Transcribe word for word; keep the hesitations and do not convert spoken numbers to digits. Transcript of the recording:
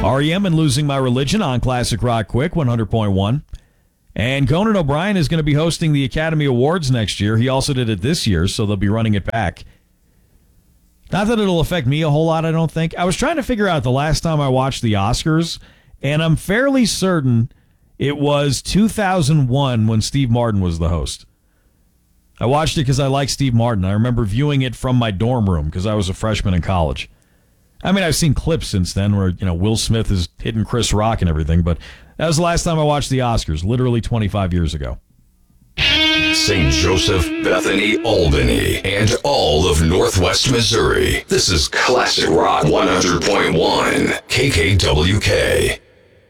R E M and Losing My Religion on Classic Rock Quick one hundred point one. And Conan O'Brien is going to be hosting the Academy Awards next year. He also did it this year, so they'll be running it back. Not that it'll affect me a whole lot, I don't think. I was trying to figure out the last time I watched the Oscars, and I'm fairly certain it was two thousand one when Steve Martin was the host. I watched it because I like Steve Martin. I remember viewing it from my dorm room because I was a freshman in college. I mean, I've seen clips since then where, you know, Will Smith is hitting Chris Rock and everything, but that was the last time I watched the Oscars, literally twenty-five years ago. Saint Joseph, Bethany, Albany, and all of Northwest Missouri. This is Classic Rock one hundred point one, K K W K.